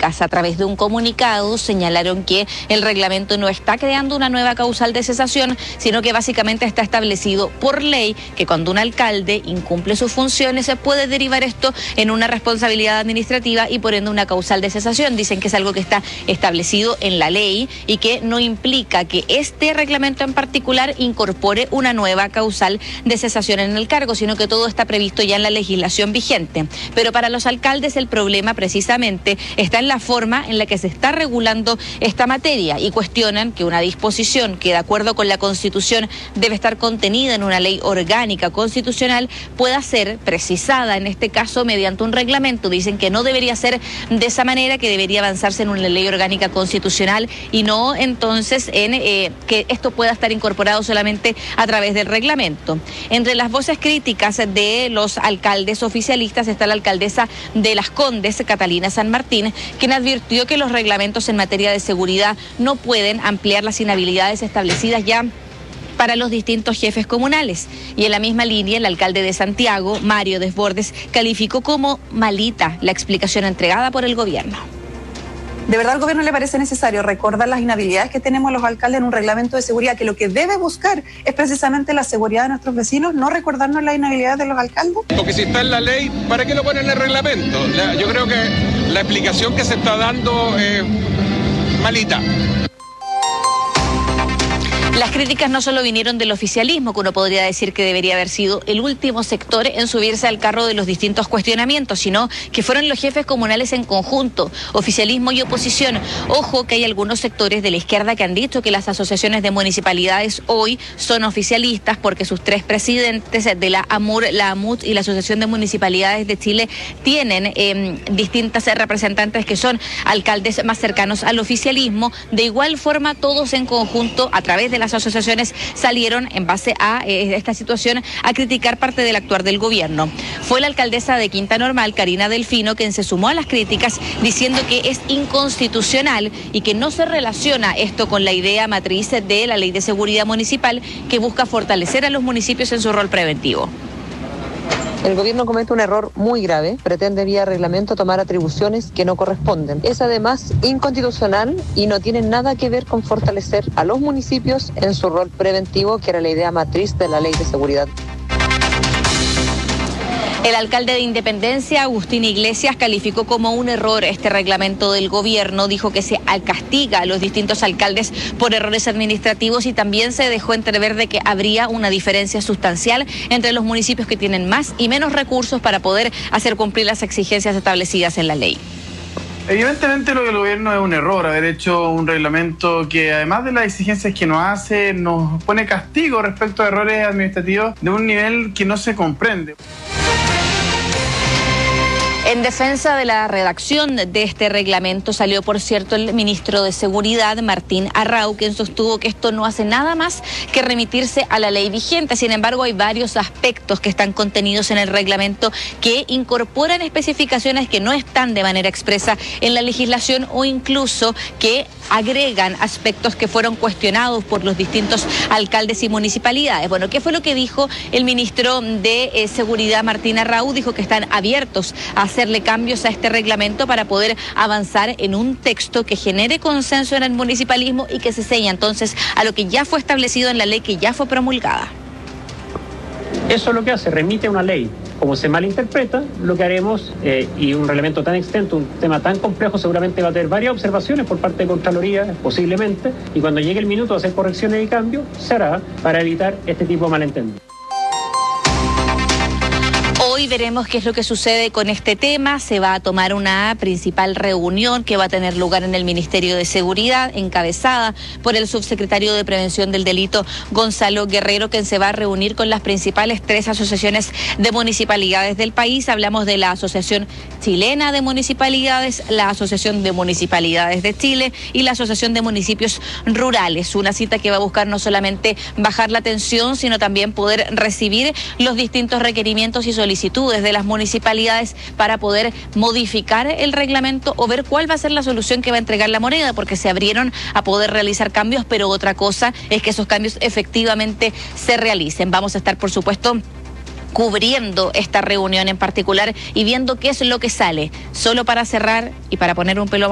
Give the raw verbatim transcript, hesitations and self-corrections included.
críticas. A través de un comunicado señalaron que el reglamento no está creando una nueva causal de cesación, sino que básicamente está establecido por ley que cuando un alcalde incumple sus funciones se puede derivar esto en una responsabilidad administrativa y por ende una causal de cesación. Dicen que es algo que está establecido en la ley y que no implica que este reglamento en particular incorpore una nueva causal de cesación en el cargo, sino que todo está previsto ya en la legislación vigente. Pero para los alcaldes el problema precisamente está en la forma en la que se está regulando esta materia y cuestionan que una disposición que de acuerdo con la Constitución debe estar contenida en una ley orgánica constitucional pueda ser precisada en este caso mediante un reglamento. Dicen que no debería ser de esa manera, que debería avanzarse en una ley orgánica constitucional y no entonces en eh, que esto pueda estar incorporado solamente a través del reglamento. Entre las voces críticas de los alcaldes oficialistas está la alcaldesa de Las Condes, Catalina San Martín, quien advirtió que los reglamentos en materia de seguridad no pueden ampliar las inhabilidades establecidas ya para los distintos jefes comunales. Y en la misma línea, el alcalde de Santiago, Mario Desbordes, calificó como malita la explicación entregada por el gobierno. ¿De verdad al gobierno le parece necesario recordar las inhabilidades que tenemos los alcaldes en un reglamento de seguridad que lo que debe buscar es precisamente la seguridad de nuestros vecinos, no recordarnos las inhabilidades de los alcaldes? Porque si está en la ley, ¿para qué lo ponen en el reglamento? La, yo creo que la explicación que se está dando es malita. Las críticas no solo vinieron del oficialismo, que uno podría decir que debería haber sido el último sector en subirse al carro de los distintos cuestionamientos, sino que fueron los jefes comunales en conjunto, oficialismo y oposición. Ojo que hay algunos sectores de la izquierda que han dicho que las asociaciones de municipalidades hoy son oficialistas porque sus tres presidentes de la AMUR, la AMUT y la Asociación de Municipalidades de Chile tienen eh, distintas representantes que son alcaldes más cercanos al oficialismo. De igual forma, todos en conjunto, a través de las asociaciones, salieron en base a eh, esta situación a criticar parte del actuar del gobierno. Fue la alcaldesa de Quinta Normal, Karina Delfino, quien se sumó a las críticas diciendo que es inconstitucional y que no se relaciona esto con la idea matriz de la Ley de Seguridad Municipal que busca fortalecer a los municipios en su rol preventivo. El gobierno comete un error muy grave, pretende vía reglamento tomar atribuciones que no corresponden. Es además inconstitucional y no tiene nada que ver con fortalecer a los municipios en su rol preventivo, que era la idea matriz de la Ley de Seguridad. El alcalde de Independencia, Agustín Iglesias, calificó como un error este reglamento del gobierno. Dijo que se castiga a los distintos alcaldes por errores administrativos y también se dejó entrever de que habría una diferencia sustancial entre los municipios que tienen más y menos recursos para poder hacer cumplir las exigencias establecidas en la ley. Evidentemente lo del gobierno es un error, haber hecho un reglamento que además de las exigencias que nos hace, nos pone castigo respecto a errores administrativos de un nivel que no se comprende. En defensa de la redacción de este reglamento salió, por cierto, el ministro de Seguridad, Martín Arrau, quien sostuvo que esto no hace nada más que remitirse a la ley vigente. Sin embargo, hay varios aspectos que están contenidos en el reglamento que incorporan especificaciones que no están de manera expresa en la legislación o incluso que agregan aspectos que fueron cuestionados por los distintos alcaldes y municipalidades. Bueno, ¿qué fue lo que dijo el ministro de eh, Seguridad, Martín Arrau? Dijo que están abiertos a hacerle cambios a este reglamento para poder avanzar en un texto que genere consenso en el municipalismo y que se ceña entonces a lo que ya fue establecido en la ley que ya fue promulgada. Eso es lo que hace, remite a una ley. Como se malinterpreta, lo que haremos, eh, y un reglamento tan extenso, un tema tan complejo, seguramente va a tener varias observaciones por parte de Contraloría, posiblemente, y cuando llegue el minuto de hacer correcciones y cambios, se hará para evitar este tipo de malentendidos. Hoy veremos qué es lo que sucede con este tema. Se va a tomar una principal reunión que va a tener lugar en el Ministerio de Seguridad, encabezada por el subsecretario de Prevención del Delito, Gonzalo Guerrero, quien se va a reunir con las principales tres asociaciones de municipalidades del país. Hablamos de la Asociación Chilena de Municipalidades, la Asociación de Municipalidades de Chile y la Asociación de Municipios Rurales. Una cita que va a buscar no solamente bajar la tensión, sino también poder recibir los distintos requerimientos y solicitudes de las municipalidades para poder modificar el reglamento o ver cuál va a ser la solución que va a entregar la moneda, porque se abrieron a poder realizar cambios, pero otra cosa es que esos cambios efectivamente se realicen. Vamos a estar, por supuesto, cubriendo esta reunión en particular y viendo qué es lo que sale. Solo para cerrar y para poner un pelo